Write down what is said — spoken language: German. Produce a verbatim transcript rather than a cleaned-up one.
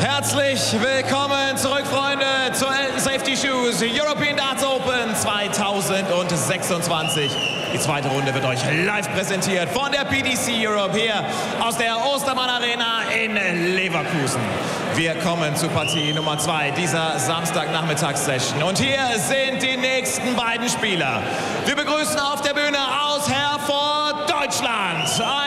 Herzlich willkommen zurück, Freunde, zur Elton Safety Shoes European Darts Open zweitausendsechsundzwanzig. Die zweite Runde wird euch live präsentiert von der P D C Europe hier aus der Ostermann Arena in Leverkusen. Wir kommen zu Partie Nummer zwei dieser Samstagnachmittagssession. Und hier sind die nächsten beiden Spieler. Wir begrüßen auf der Bühne aus Herford, Deutschland,